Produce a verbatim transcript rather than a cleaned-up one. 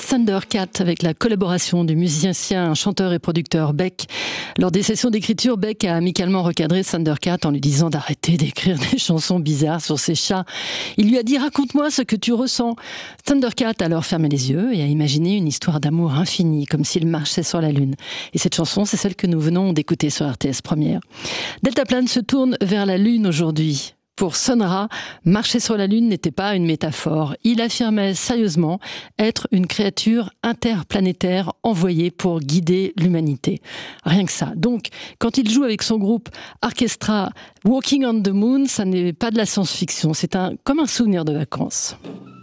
Thundercat avec la collaboration du musicien, chanteur et producteur Beck. Lors des sessions d'écriture, Beck a amicalement recadré Thundercat en lui disant d'arrêter d'écrire des chansons bizarres sur ses chats. Il lui a dit « Raconte-moi ce que tu ressens ». Thundercat a alors fermé les yeux et a imaginé une histoire d'amour infinie, comme s'il marchait sur la lune. Et cette chanson, c'est celle que nous venons d'écouter sur R T S Première. Deltaplane se tourne vers la lune aujourd'hui. Pour Sun Ra, marcher sur la Lune n'était pas une métaphore. Il affirmait sérieusement être une créature interplanétaire envoyée pour guider l'humanité. Rien que ça. Donc, quand il joue avec son groupe Orchestra Walking on the Moon, ça n'est pas de la science-fiction, c'est un, comme un souvenir de vacances.